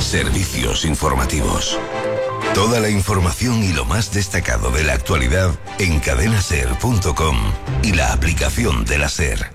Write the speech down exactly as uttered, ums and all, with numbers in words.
Servicios informativos. Toda la información y lo más destacado de la actualidad en cadena ser punto com y la aplicación de la SER.